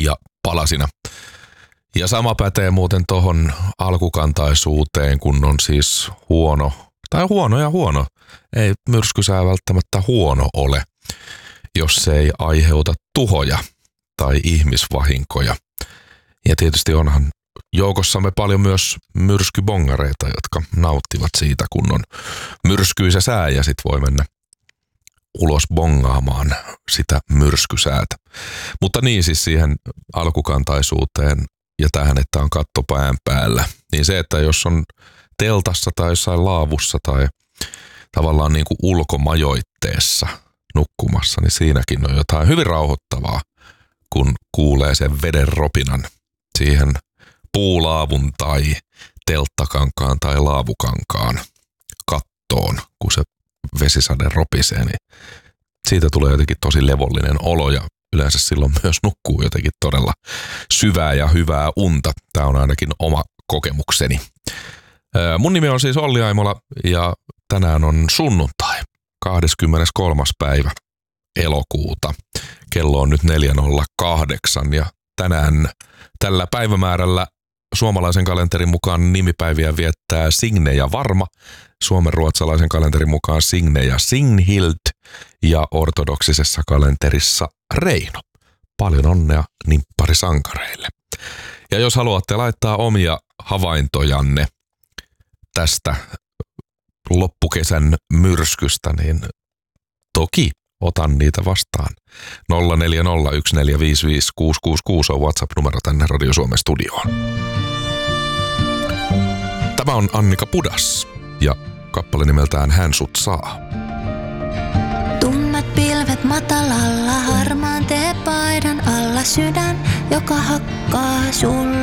ja palasina. Ja sama pätee muuten tohon alkukantaisuuteen, kun on siis huono, tai huono ja huono. Ei myrskysää välttämättä huono ole, jos se ei aiheuta tuhoja tai ihmisvahinkoja. Ja tietysti onhan joukossamme paljon myös myrskybongareita, jotka nauttivat siitä, kun on myrskyisä sää ja sit voi mennä ulos bongaamaan sitä myrskysäätä. Mutta niin siis siihen alkukantaisuuteen ja tähän, että on katto pään päällä, niin se, että jos on teltassa tai jossain laavussa tai tavallaan niin kuin ulkomajoitteessa nukkumassa, niin siinäkin on jotain hyvin rauhoittavaa, kun kuulee sen veden ropinan siihen puulaavun tai telttakankaan tai laavukankaan kattoon, kun se vesisade ropisee, niin siitä tulee jotenkin tosi levollinen olo ja yleensä silloin myös nukkuu jotenkin todella syvää ja hyvää unta. Tämä on ainakin oma kokemukseni. Mun nimi on siis Olli Aimola ja tänään on sunnuntai, 23. päivä elokuuta. Kello on nyt 4.08 ja tänään tällä päivämäärällä suomalaisen kalenterin mukaan nimipäiviä viettää Signe ja Varma, suomenruotsalaisen kalenterin mukaan Signe ja Signhild ja ortodoksisessa kalenterissa Reino. Paljon onnea nimpparisankareille. Ja jos haluatte laittaa omia havaintojanne tästä loppukesän myrskystä, niin toki otan niitä vastaan. 0401455666 on WhatsApp-numero tänne Radio Suomen studioon. Tämä on Annika Pudas ja kappale nimeltään Hän sut saa. Tummat pilvet matalalla, harmaan teepaidan alla sydän, joka hakkaa sulle.